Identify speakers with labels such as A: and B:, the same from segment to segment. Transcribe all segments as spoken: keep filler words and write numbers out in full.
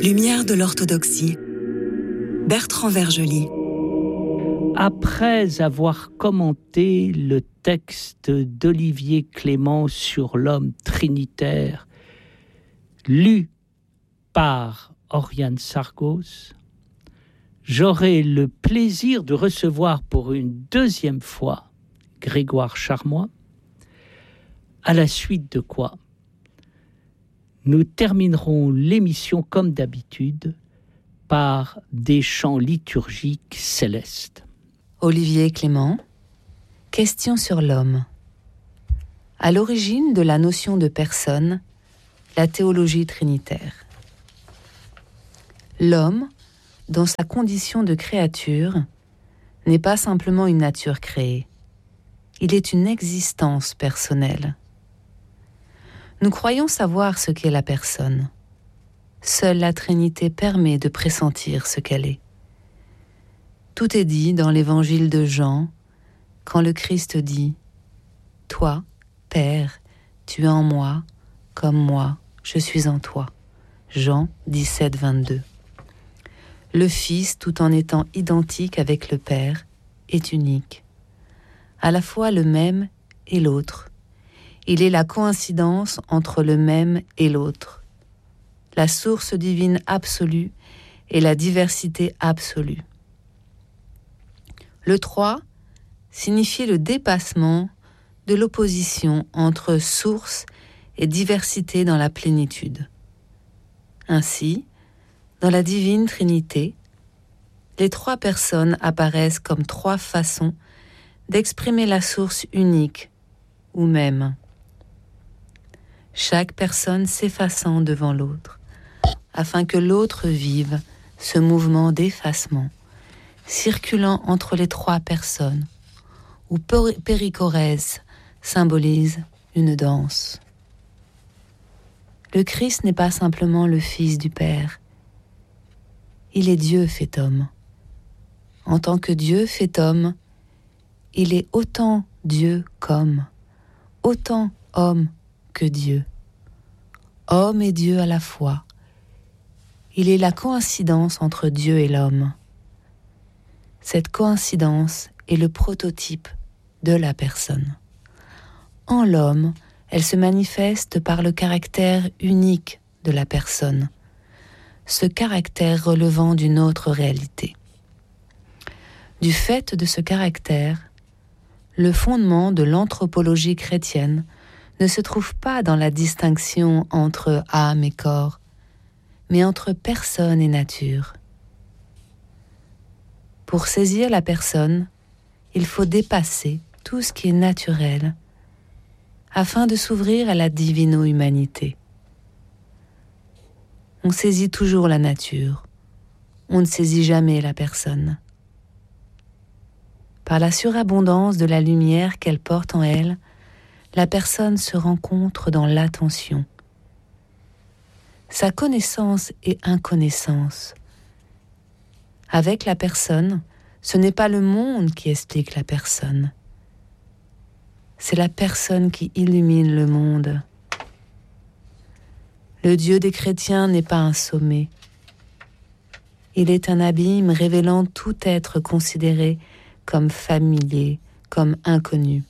A: Lumière de l'orthodoxie. Bertrand Vergely.
B: Après avoir commenté le texte d'Olivier Clément sur l'homme trinitaire, lu par Oriane Sargos, j'aurai le plaisir de recevoir pour une deuxième fois Grégoire Charmois, à la suite de quoi nous terminerons l'émission comme d'habitude par des chants liturgiques célestes.
C: Olivier Clément, question sur l'homme. À l'origine de la notion de personne, la théologie trinitaire. L'homme, dans sa condition de créature, n'est pas simplement une nature créée. Il est une existence personnelle. Nous croyons savoir ce qu'est la personne. Seule la Trinité permet de pressentir ce qu'elle est. Tout est dit dans l'évangile de Jean, quand le Christ dit « Toi, Père, tu es en moi, comme moi, je suis en toi ». Jean dix-sept, vingt-deux. Le Fils, tout en étant identique avec le Père, est unique. À la fois le même et l'autre. Il est la coïncidence entre le même et l'autre. La source divine absolue et la diversité absolue. Le trois signifie le dépassement de l'opposition entre source et diversité dans la plénitude. Ainsi, dans la divine Trinité, les trois personnes apparaissent comme trois façons d'exprimer la source unique ou même. Chaque personne s'effaçant devant l'autre, afin que l'autre vive ce mouvement d'effacement, circulant entre les trois personnes, où périchorèse symbolise une danse. Le Christ n'est pas simplement le Fils du Père, il est Dieu fait homme. En tant que Dieu fait homme, il est autant Dieu qu'homme, autant homme que Dieu. Homme et Dieu à la fois. Il est la coïncidence entre Dieu et l'homme. Cette coïncidence est le prototype de la personne. En l'homme, elle se manifeste par le caractère unique de la personne, ce caractère relevant d'une autre réalité. Du fait de ce caractère, le fondement de l'anthropologie chrétienne ne se trouve pas dans la distinction entre âme et corps, mais entre personne et nature. Pour saisir la personne, il faut dépasser tout ce qui est naturel, afin de s'ouvrir à la divino-humanité. On saisit toujours la nature, on ne saisit jamais la personne. Par la surabondance de la lumière qu'elle porte en elle, la personne se rencontre dans l'attention. Sa connaissance et inconnaissance. Avec la personne, ce n'est pas le monde qui explique la personne. C'est la personne qui illumine le monde. Le Dieu des chrétiens n'est pas un sommet. Il est un abîme révélant tout être considéré comme familier, comme inconnu.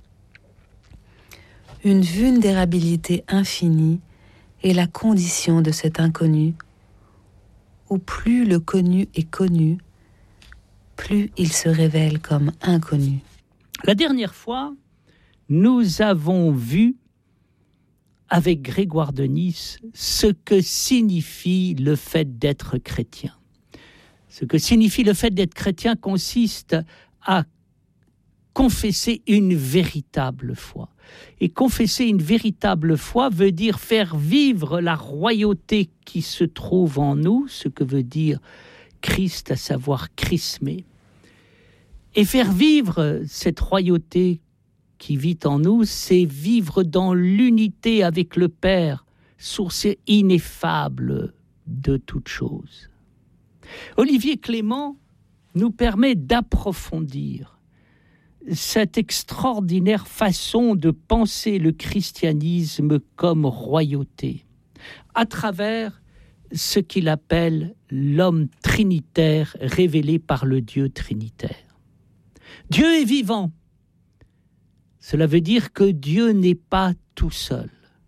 C: Une vulnérabilité infinie est la condition de cet inconnu, où plus le connu est connu, plus il se révèle comme inconnu.
B: La dernière fois, nous avons vu avec Grégoire de Nice ce que signifie le fait d'être chrétien. Ce que signifie le fait d'être chrétien consiste à confesser une véritable foi. Et confesser une véritable foi veut dire faire vivre la royauté qui se trouve en nous, ce que veut dire Christ, à savoir chrismé. Et faire vivre cette royauté qui vit en nous, c'est vivre dans l'unité avec le Père, source ineffable de toutes choses. Olivier Clément nous permet d'approfondir cette extraordinaire façon de penser le christianisme comme royauté, à travers ce qu'il appelle l'homme trinitaire révélé par le Dieu trinitaire. Dieu est vivant. Cela veut dire que Dieu n'est pas tout seul.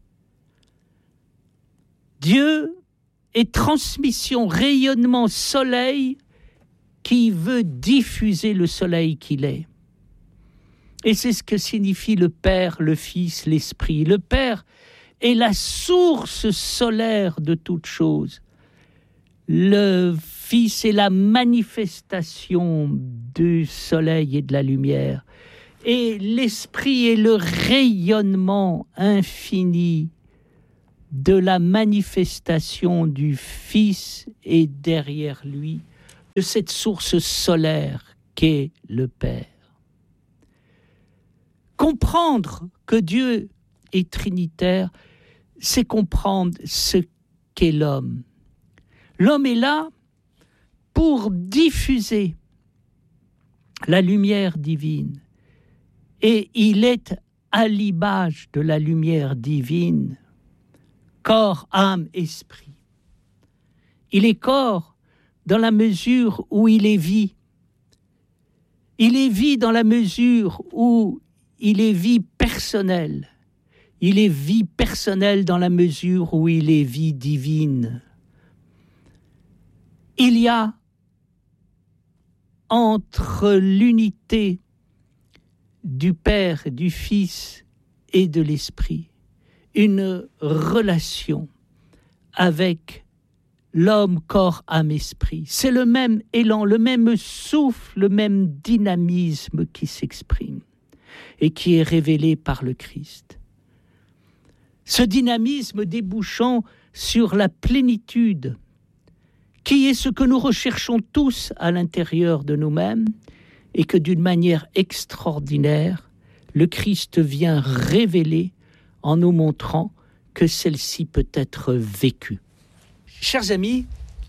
B: Dieu est transmission, rayonnement, soleil qui veut diffuser le soleil qu'il est. Et c'est ce que signifie le Père, le Fils, l'Esprit. Le Père est la source solaire de toute chose. Le Fils est la manifestation du soleil et de la lumière. Et l'Esprit est le rayonnement infini de la manifestation du Fils et derrière lui, de cette source solaire qu'est le Père. Comprendre que Dieu est trinitaire, c'est comprendre ce qu'est l'homme. L'homme est là pour diffuser la lumière divine. Et il est à l'image de la lumière divine, corps, âme, esprit. Il est corps dans la mesure où il est vie. Il est vie dans la mesure où il est vie personnelle. Il est vie personnelle dans la mesure où il est vie divine. Il y a entre l'unité du Père, du Fils et de l'Esprit une relation avec l'homme, corps, âme, esprit. C'est le même élan, le même souffle, le même dynamisme qui s'exprime et qui est révélé par le Christ. Ce dynamisme débouchant sur la plénitude, qui est ce que nous recherchons tous à l'intérieur de nous-mêmes, et que d'une manière extraordinaire, le Christ vient révéler en nous montrant que celle-ci peut être vécue. Chers amis,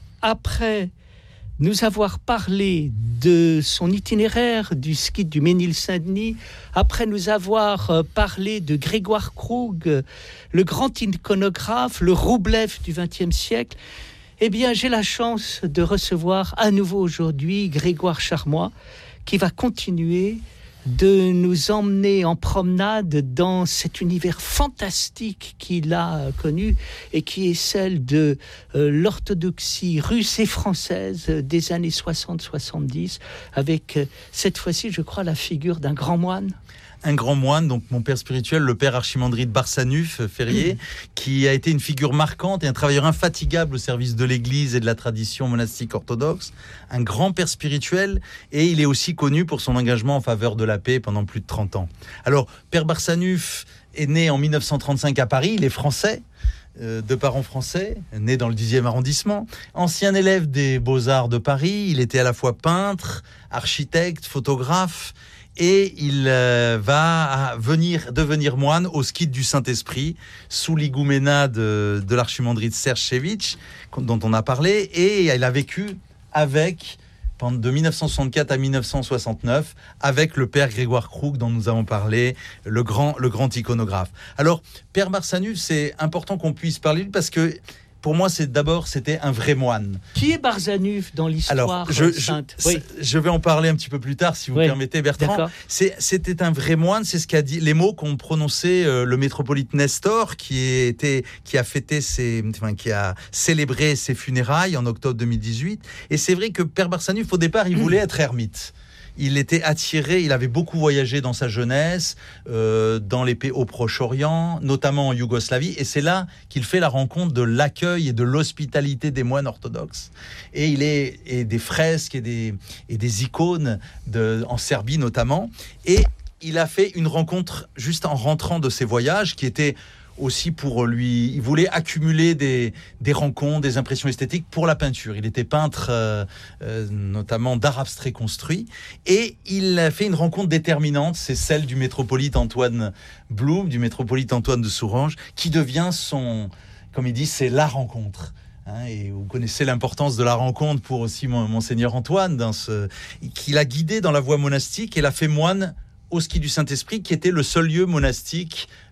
B: après nous avoir parlé de son itinéraire du ski du Ménil-Saint-Denis, après nous avoir parlé de Grégoire Krug, le grand iconographe, le Roublev du vingtième siècle, eh bien, j'ai la chance de recevoir à nouveau aujourd'hui Grégoire Charmois, qui va continuer de nous emmener en promenade dans cet univers fantastique qu'il a connu et qui est celle de euh, l'orthodoxie russe et française des années soixante soixante-dix, avec euh, cette fois-ci, je crois, la figure d'un grand moine.
D: Un grand moine, donc mon père spirituel, le père archimandrite Barsanuph Ferrier, mmh. qui a été une figure marquante et un travailleur infatigable au service de l'Église et de la tradition monastique orthodoxe, un grand père spirituel, et il est aussi connu pour son engagement en faveur de la paix pendant plus de trente ans. Alors, père Barsanuph est né en dix-neuf cent trente-cinq à Paris, il est français, euh, de parents français, né dans le dixième arrondissement, ancien élève des Beaux-Arts de Paris, il était à la fois peintre, architecte, photographe, et il euh, va venir devenir moine au skite du Saint-Esprit sous l'igouménat de, de l'archimandrite Serge-Chevitch, dont on a parlé, et il a vécu avec, de dix-neuf cent soixante-quatre à dix-neuf cent soixante-neuf, avec le père Grégoire Krug dont nous avons parlé, le grand, le grand iconographe. Alors, père Barsanuph, c'est important qu'on puisse parler de lui parce que pour moi, c'est d'abord, c'était un vrai moine.
B: Qui est Barsanuph dans l'histoire
D: Alors, je,
B: sainte
D: je,
B: oui.
D: je vais en parler un petit peu plus tard, si vous oui. permettez, Bertrand. C'est, c'était un vrai moine, c'est ce qu'a dit, les mots qu'ont prononcé euh, le métropolite Nestor, qui, était, qui a fêté ses, enfin, qui a célébré ses funérailles en octobre deux mille dix-huit. Et c'est vrai que père Barsanuph, au départ, il voulait être ermite. Il était attiré, il avait beaucoup voyagé dans sa jeunesse, euh, dans les pays au Proche-Orient, notamment en Yougoslavie, et c'est là qu'il fait la rencontre de l'accueil et de l'hospitalité des moines orthodoxes. Et il est et des fresques et des, et des icônes de, en Serbie notamment. Et il a fait une rencontre juste en rentrant de ses voyages qui était aussi pour lui, il voulait accumuler des, des rencontres, des impressions esthétiques pour la peinture. Il était peintre euh, euh, notamment d'art abstrait construit, et il a fait une rencontre déterminante, c'est celle du métropolite Antoine Blum, du métropolite Antoine de Souranges, qui devient son, comme il dit, c'est la rencontre. Hein, et vous connaissez l'importance de la rencontre pour aussi Monseigneur Antoine, dans ce, qui l'a guidé dans la voie monastique et l'a fait moine au ski du Saint-Esprit, qui était le seul lieu monastique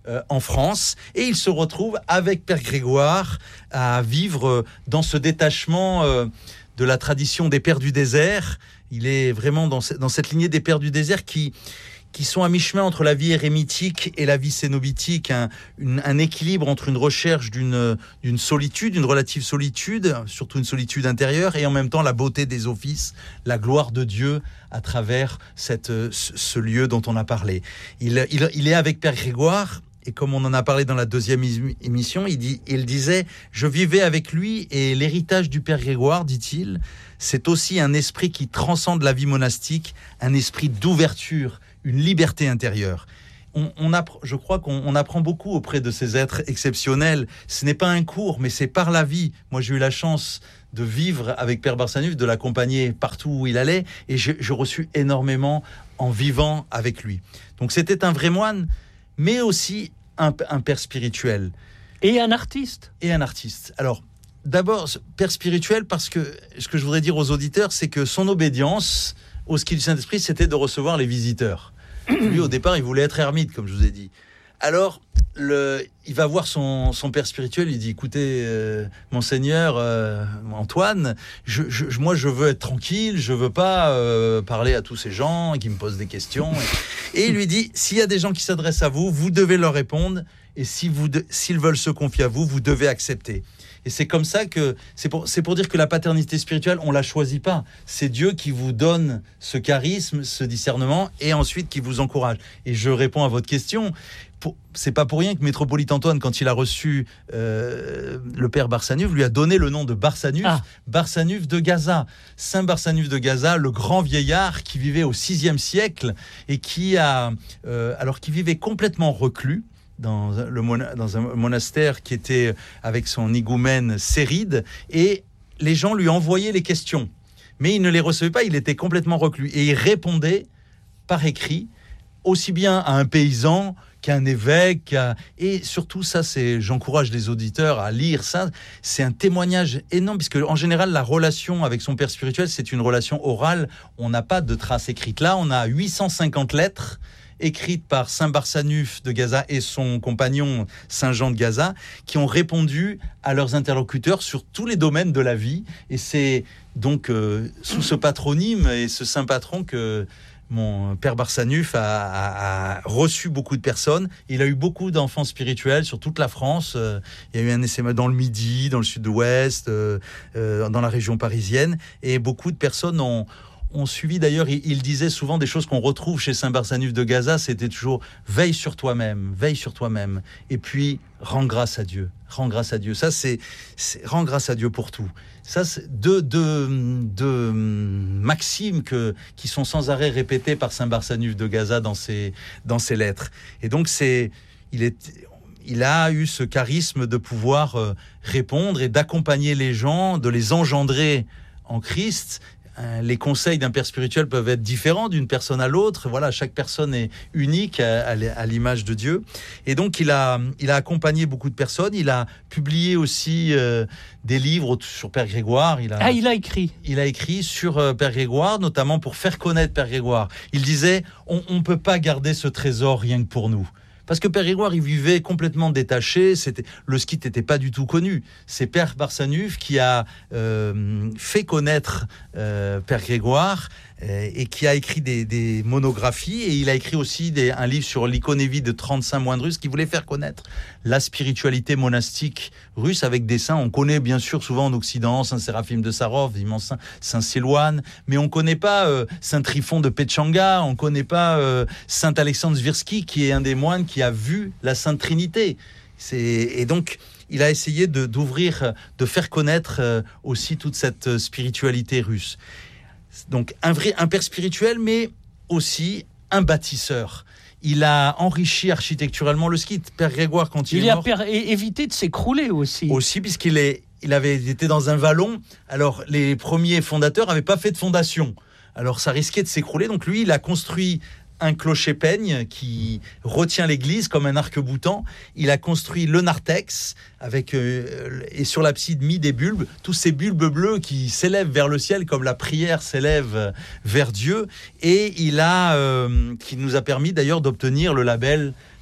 D: euh, en France, et il se retrouve avec Père Grégoire à vivre euh, dans ce détachement euh, de la tradition des Pères du désert. Il est vraiment dans, ce, dans cette lignée des Pères du désert qui... qui sont à mi-chemin entre la vie érémitique et la vie cénobitique, un, une, un équilibre entre une recherche d'une, d'une solitude, une relative solitude, surtout une solitude intérieure, et en même temps la beauté des offices, la gloire de Dieu à travers cette, ce, ce lieu dont on a parlé. Il, il, il est avec Père Grégoire, et comme on en a parlé dans la deuxième émission, il, dit, il disait « Je vivais avec lui, et l'héritage du Père Grégoire, dit-il, c'est aussi un esprit qui transcende la vie monastique, un esprit d'ouverture, une liberté intérieure. » On, on appre, je crois qu'on on apprend beaucoup auprès de ces êtres exceptionnels. Ce n'est pas un cours, mais c'est par la vie. Moi, j'ai eu la chance de vivre avec Père Barsanuph, de l'accompagner partout où il allait, et j'ai, j'ai reçu énormément en vivant avec lui. Donc c'était un vrai moine, mais aussi un, un père spirituel.
B: Et un artiste.
D: Et un artiste. Alors, d'abord, père spirituel, parce que ce que je voudrais dire aux auditeurs, c'est que son obédience au ski du Saint-Esprit, c'était de recevoir les visiteurs. Lui, au départ, il voulait être ermite, comme je vous ai dit. Alors, le, il va voir son, son père spirituel, il dit, écoutez, euh, monseigneur euh, Antoine, je, je, moi, je veux être tranquille, je veux pas euh, parler à tous ces gens qui me posent des questions. Et, et il lui dit, s'il y a des gens qui s'adressent à vous, vous devez leur répondre, et si vous de, s'ils veulent se confier à vous, vous devez accepter. Et c'est comme ça que, c'est pour, c'est pour dire que la paternité spirituelle, on ne la choisit pas. C'est Dieu qui vous donne ce charisme, ce discernement, et ensuite qui vous encourage. Et je réponds à votre question. Pour, c'est pas pour rien que Métropolite Antoine, quand il a reçu euh, le père Barsanuph, lui a donné le nom de Barsanuph, ah. Barsanuph de Gaza. Saint Barsanuph de Gaza, le grand vieillard qui vivait au sixième siècle et qui a, euh, alors qui vivait complètement reclus, Dans, le mona- dans un monastère qui était avec son higoumène Séride, et les gens lui envoyaient les questions, mais il ne les recevait pas, il était complètement reclus, et il répondait par écrit, aussi bien à un paysan qu'à un évêque, qu'à... et surtout ça, c'est, j'encourage les auditeurs à lire ça, c'est un témoignage énorme, puisque en général la relation avec son père spirituel, c'est une relation orale, on n'a pas de traces écrites. Là, on a huit cent cinquante lettres écrites par Saint Barsanuph de Gaza et son compagnon Saint Jean de Gaza, qui ont répondu à leurs interlocuteurs sur tous les domaines de la vie. Et c'est donc euh, sous ce patronyme et ce saint patron que mon père Barsanuph a, a, a reçu beaucoup de personnes. Il a eu beaucoup d'enfants spirituels sur toute la France. Euh, il y a eu un essaim dans le Midi, dans le sud-ouest, euh, euh, dans la région parisienne. Et beaucoup de personnes ont ont suivi. D'ailleurs, il, il disait souvent des choses qu'on retrouve chez Saint Barsanuph de Gaza, c'était toujours « veille sur toi-même, veille sur toi-même » et puis « rends grâce à Dieu, rends grâce à Dieu ». Ça, c'est, c'est « rends grâce à Dieu pour tout ». Ça, c'est deux, deux, deux maximes que, qui sont sans arrêt répétées par Saint Barsanuph de Gaza dans ses, dans ses lettres. Et donc, c'est, il est... il a eu ce charisme de pouvoir euh, répondre et d'accompagner les gens, de les engendrer en Christ. Les conseils d'un père spirituel peuvent être différents d'une personne à l'autre. Voilà, chaque personne est unique à, à, à l'image de Dieu. Et donc, il a, il a accompagné beaucoup de personnes. Il a publié aussi euh, des livres sur Père Grégoire. Il a,
B: ah, il a écrit.
D: Il a écrit sur euh, Père Grégoire, notamment pour faire connaître Père Grégoire. Il disait, on ne peut pas garder ce trésor rien que pour nous. Parce que Père Grégoire, il vivait complètement détaché. C'était, le ski n'était pas du tout connu. C'est Père Barsanuph qui a euh, fait connaître euh, Père Grégoire euh, et qui a écrit des, des monographies. Et il a écrit aussi des, un livre sur l'iconévie de trente-cinq moines russes qui voulait faire connaître la spiritualité monastique russe avec des saints. On connaît bien sûr souvent en Occident Saint Séraphime de Sarov, immense saint, Saint Silouane, mais on ne connaît pas euh, Saint Tryphon de Petchanga, on ne connaît pas euh, Saint Alexandre Svirsky, qui est un des moines qui a vu la Sainte Trinité. C'est, et donc, il a essayé de, d'ouvrir, de faire connaître euh, aussi toute cette spiritualité russe. Donc, un vrai, un père spirituel, mais aussi un bâtisseur. Il a enrichi architecturalement le ski. Père Grégoire, quand il,
B: il
D: est
B: a
D: mort...
B: Il a évité de s'écrouler aussi.
D: Aussi, puisqu'il est, il avait été dans un vallon. Alors, les premiers fondateurs n'avaient pas fait de fondation. Alors, ça risquait de s'écrouler. Donc, lui, il a construit un clocher-peigne qui retient l'église comme un arc-boutant. Il a construit le narthex avec, euh, et sur l'abside mis des bulbes, tous ces bulbes bleus qui s'élèvent vers le ciel comme la prière s'élève vers Dieu. Et il a, euh, qui nous a permis d'ailleurs d'obtenir le label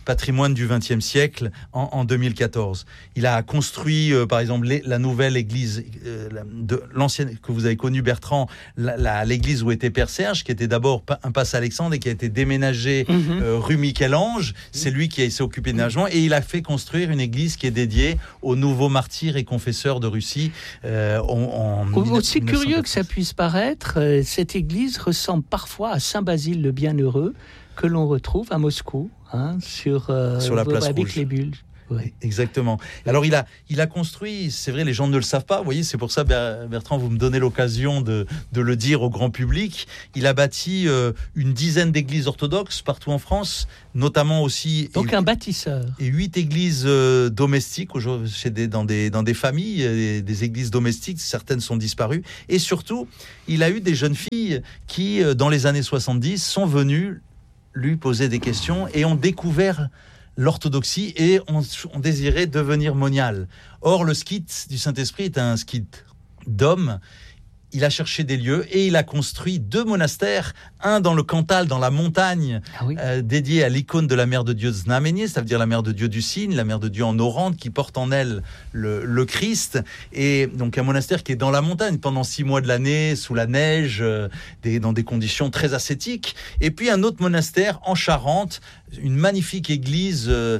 D: patrimoine du vingtième siècle en, en deux mille quatorze. Il a construit, euh, par exemple, les, la nouvelle église euh, de l'ancienne que vous avez connue, Bertrand, la, la, l'église où était Père Serge, qui était d'abord un passe Alexandre et qui a été déménagée mm-hmm. euh, rue Michel-Ange. C'est lui qui s'est occupé de l'aménagement et il a fait construire une église qui est dédiée aux nouveaux martyrs et confesseurs de Russie. Euh, en, en
B: Aussi curieux que ça puisse paraître, euh, cette église ressemble parfois à Saint-Basile le Bienheureux que l'on retrouve à Moscou, hein, sur, euh,
D: sur la place
B: avec
D: rouge.
B: Les bulles. Ouais.
D: Exactement. Alors il a, il a construit, c'est vrai, les gens ne le savent pas, vous voyez, c'est pour ça, Bertrand, vous me donnez l'occasion de, de le dire au grand public. Il a bâti euh, une dizaine d'églises orthodoxes partout en France, notamment aussi...
B: Donc et, un bâtisseur.
D: Et huit églises euh, domestiques, chez des, dans, des, dans des familles, des, des églises domestiques, certaines sont disparues. Et surtout, il a eu des jeunes filles qui, euh, dans les années soixante-dix, sont venues lui poser des questions et ont découvert l'orthodoxie et on, on désirait devenir monial. Or, le skit du Saint-Esprit est un skit d'homme. Il a cherché des lieux et il a construit deux monastères, un dans le Cantal, dans la montagne, ah oui. euh, dédié à l'icône de la Mère de Dieu de Znamenie, ça veut dire la Mère de Dieu du Cygne, la Mère de Dieu en Orante, qui porte en elle le, le Christ. Et donc un monastère qui est dans la montagne pendant six mois de l'année, sous la neige, euh, des, dans des conditions très ascétiques. Et puis un autre monastère en Charente, une magnifique église euh,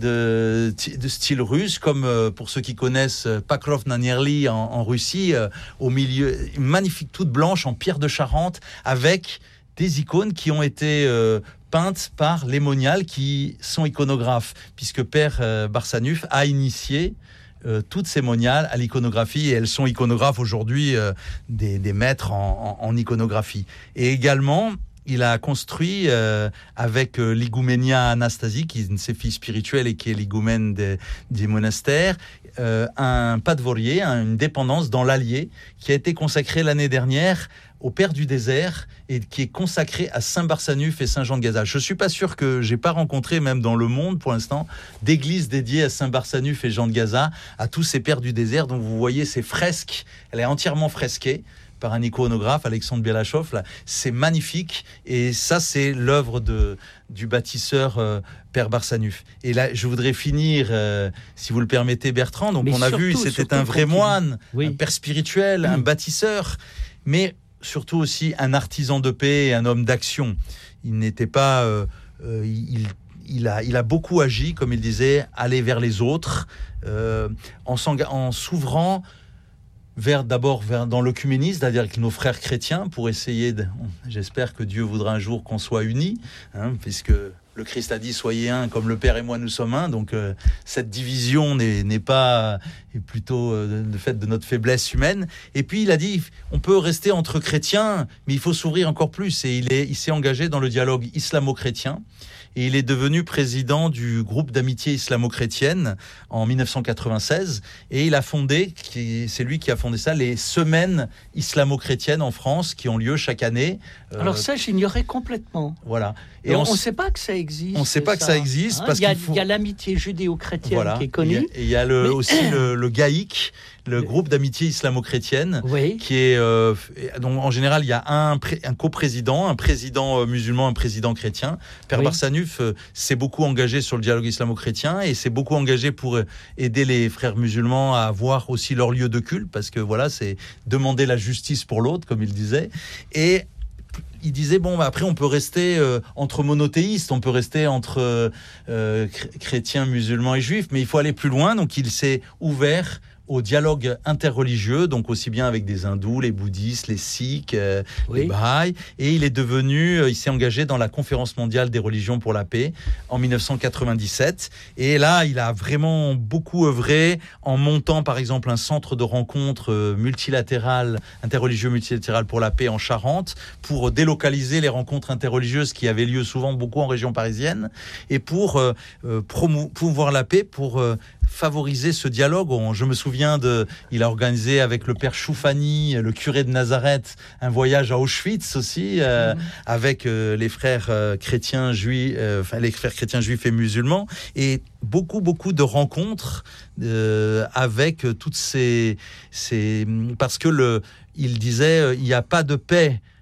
D: de, de style russe, comme euh, pour ceux qui connaissent euh, Pokrov na Nerli en, en Russie, euh, au milieu, magnifique, toute blanche en pierre de Charente, avec des icônes qui ont été euh, peintes par les moniales qui sont iconographes, puisque Père euh, Barsanuph a initié euh, toutes ces moniales à l'iconographie et elles sont iconographes aujourd'hui, euh, des, des maîtres en, en, en iconographie. Et également, il a construit euh, avec euh, l'Igouménia Anastasie, qui est une de ses filles spirituelles et qui est l'Igoumène des, des monastères, euh, un padvorier, une dépendance dans l'Allier, qui a été consacré l'année dernière au Père du désert et qui est consacré à Saint Barsanuph et Saint Jean de Gaza. Je ne suis pas sûr que j'ai pas rencontré, même dans le monde pour l'instant, d'églises dédiées à Saint Barsanuph et Jean de Gaza, à tous ces Pères du désert. Donc vous voyez ces fresques, elle est entièrement fresquée par un iconographe, Alexandre Bielachov, là, c'est magnifique et ça c'est l'œuvre de, du bâtisseur euh, Père Barsanuph. Et là je voudrais finir, euh, si vous le permettez Bertrand, donc mais on a surtout, vu c'était un vrai moine, oui. un père spirituel, mmh. un bâtisseur, mais surtout aussi un artisan de paix et un homme d'action. Il n'était pas... Euh, euh, il, il, a, il a beaucoup agi, comme il disait, aller vers les autres, euh, en, en s'ouvrant vers d'abord vers dans l'œcuménisme, c'est-à-dire avec nos frères chrétiens, pour essayer de... J'espère que Dieu voudra un jour qu'on soit unis, hein, puisque le Christ a dit « Soyez un, comme le Père et moi nous sommes un ». Donc euh, cette division n'est, n'est pas... est plutôt euh, le fait de notre faiblesse humaine. Et puis il a dit « On peut rester entre chrétiens, mais il faut s'ouvrir encore plus ». Et il, est, il s'est engagé dans le dialogue islamo-chrétien. Et il est devenu président du groupe d'amitié islamo-chrétienne en dix-neuf cent quatre-vingt-seize. Et il a fondé, c'est lui qui a fondé ça, les semaines islamo-chrétiennes en France qui ont lieu chaque année.
B: Alors ça, j'ignorais complètement.
D: Voilà.
B: Et on ne sait pas que ça existe.
D: On ne sait pas ça. que ça existe.
B: Hein,
D: parce
B: il y a,
D: qu'il faut...
B: il y a l'amitié judéo-chrétienne
D: voilà.
B: qui est connue.
D: Et il y a, y a le, Mais... aussi le, le GAIC, le groupe d'amitié islamo-chrétienne, oui. qui est... Euh, donc, en général, il y a un, un coprésident, un président euh, musulman, un président chrétien. Père oui. Barsanuph euh, s'est beaucoup engagé sur le dialogue islamo-chrétien et s'est beaucoup engagé pour euh, aider les frères musulmans à avoir aussi leur lieu de culte, parce que voilà, c'est demander la justice pour l'autre, comme il disait. Et il disait, bon, bah, après, on peut rester euh, entre monothéistes, on peut rester entre euh, chrétiens, musulmans et juifs, mais il faut aller plus loin. Donc, il s'est ouvert au dialogue interreligieux, donc aussi bien avec des hindous, les bouddhistes, les sikhs, euh, oui. les baha'is, et il est devenu, euh, il s'est engagé dans la Conférence mondiale des religions pour la paix en dix-neuf cent quatre-vingt-dix-sept, et là, il a vraiment beaucoup œuvré en montant, par exemple, un centre de rencontre euh, multilatéral, interreligieux multilatéral pour la paix en Charente, pour délocaliser les rencontres interreligieuses qui avaient lieu souvent beaucoup en région parisienne, et pour euh, euh, promouvoir la paix, pour euh, favoriser ce dialogue. Je me souviens de, il a organisé avec le père Choufani, le curé de Nazareth, un voyage à Auschwitz aussi, euh, mmh. avec euh, les frères euh, chrétiens juifs, euh, enfin les frères chrétiens juifs et musulmans, et beaucoup beaucoup de rencontres euh, avec toutes ces, ces, parce que le, il disait, euh, il n'y a pas de paix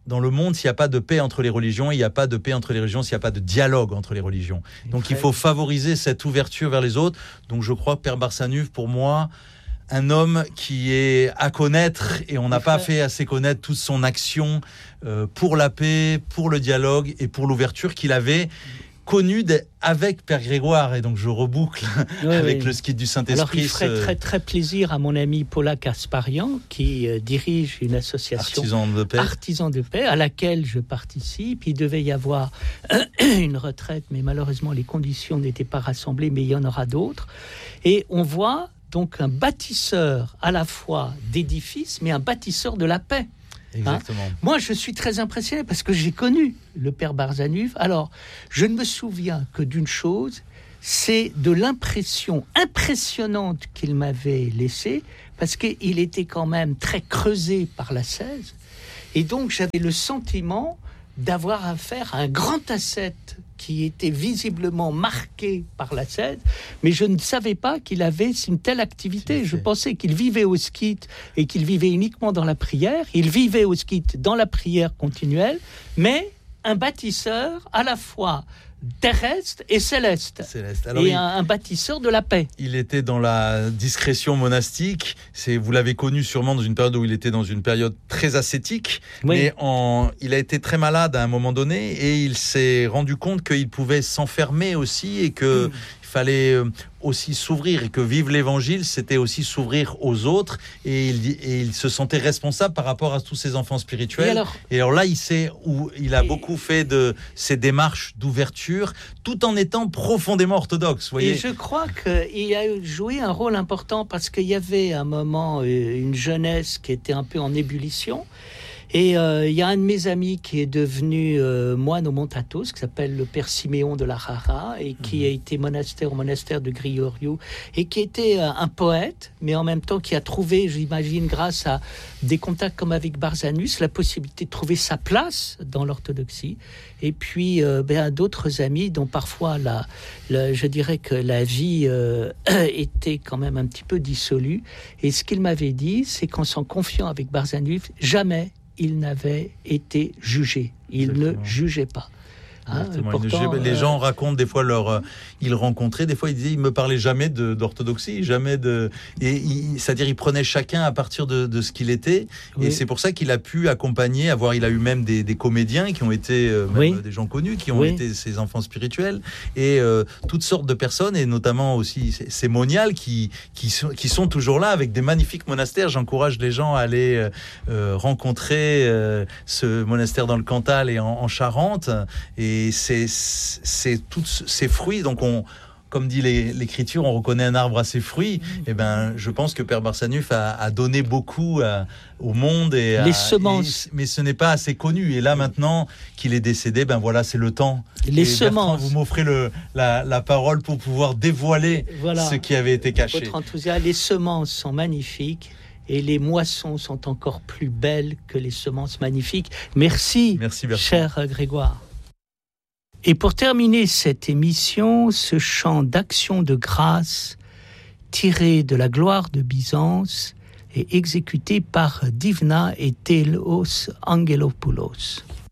D: dans le monde s'il n'y a pas de paix entre les religions, il n'y a pas de paix entre les religions s'il n'y a pas de dialogue entre les religions. Donc il faut favoriser cette ouverture vers les autres. Donc je crois que Père Barsanuph, pour moi, un homme qui est à connaître, et on n'a pas fait assez connaître toute son action euh, pour la paix, pour le dialogue et pour l'ouverture qu'il avait connu avec Père Grégoire. Et donc je reboucle oui, avec oui. le skit du Saint-Esprit.
B: Alors il ferait ce... très très plaisir à mon ami Paula Kasparian, qui euh, dirige une association
D: Artisans de paix.
B: Artisans de paix à laquelle je participe. Il devait y avoir euh, une retraite, mais malheureusement les conditions n'étaient pas rassemblées, mais il y en aura d'autres. Et on voit donc un bâtisseur à la fois d'édifices, mais un bâtisseur de la paix.
D: Exactement.
B: Hein? Moi, je suis très impressionné parce que j'ai connu le Père Barsanuph. Alors, je ne me souviens que d'une chose, c'est de l'impression impressionnante qu'il m'avait laissée, parce qu'il était quand même très creusé par l'ascèse. Et donc, j'avais le sentiment d'avoir affaire à un grand ascète qui était visiblement marqué par l'ascèse, mais je ne savais pas qu'il avait une telle activité. Je pensais qu'il vivait au skit et qu'il vivait uniquement dans la prière. Il vivait au skit dans la prière continuelle, mais un bâtisseur à la fois terrestre et céleste,
D: céleste. Alors
B: et
D: il,
B: un, un bâtisseur de la paix.
D: Il était dans la discrétion monastique. C'est, vous l'avez connu sûrement dans une période où il était dans une période très ascétique, oui. mais en, il a été très malade à un moment donné et il s'est rendu compte qu'il pouvait s'enfermer aussi et que mmh. il fallait aussi s'ouvrir, et que vivre l'évangile, c'était aussi s'ouvrir aux autres, et il, et il se sentait responsable par rapport à tous ses enfants spirituels. Et alors, et alors là, il sait où il a et, beaucoup fait de ces démarches d'ouverture, tout en étant profondément orthodoxe. Voyez.
B: Et je crois qu'il a joué un rôle important, parce qu'il y avait à un moment une jeunesse qui était un peu en ébullition. Et euh, il y a un de mes amis qui est devenu euh, moine au Montatos, qui s'appelle le Père Siméon de la Rara, et qui mmh. a été monastère au monastère de Grioriou, et qui était euh, un poète, mais en même temps qui a trouvé, j'imagine, grâce à des contacts comme avec Barsanuph, la possibilité de trouver sa place dans l'orthodoxie. Et puis euh, ben, d'autres amis dont parfois la, la, je dirais que la vie euh, était quand même un petit peu dissolue. Et ce qu'il m'avait dit, c'est qu'en s'en confiant avec Barsanuph, jamais il n'avait été jugé. Il Exactement. ne jugeait pas. Hein,
D: pourtant, les euh... gens racontent des fois leur, euh, ils rencontraient, des fois ils disaient, ils me parlaient jamais de, d'orthodoxie, jamais de, et il, c'est-à-dire ils prenaient chacun à partir de, de ce qu'il était, oui. et c'est pour ça qu'il a pu accompagner, avoir, il a eu même des, des comédiens qui ont été, euh, même oui. des gens connus qui ont oui. été ses enfants spirituels, et euh, toutes sortes de personnes, et notamment aussi ces, ces moniales qui, qui sont, qui sont toujours là avec des magnifiques monastères. J'encourage les gens à aller euh, rencontrer euh, ce monastère dans le Cantal et en, en Charente, et Et c'est, c'est tous ces fruits, donc on, comme dit les, l'Écriture, on reconnaît un arbre à ses fruits. Mmh. Et ben, je pense que Père Barsanuph a, a donné beaucoup à, au monde et
B: les
D: à,
B: semences.
D: Et, mais ce n'est pas assez connu. Et là, maintenant qu'il est décédé, ben voilà, c'est le temps.
B: Les
D: et
B: semences.
D: Bertrand, vous m'offrez le, la, la parole pour pouvoir dévoiler voilà. ce qui avait été caché.
B: Votre enthousiasme. Les semences sont magnifiques. Et les moissons sont encore plus belles que les semences magnifiques. Merci,
D: Merci
B: cher Grégoire. Et pour terminer cette émission, ce chant d'action de grâce tiré de la gloire de Byzance est exécuté par Divna et Telos Angelopoulos.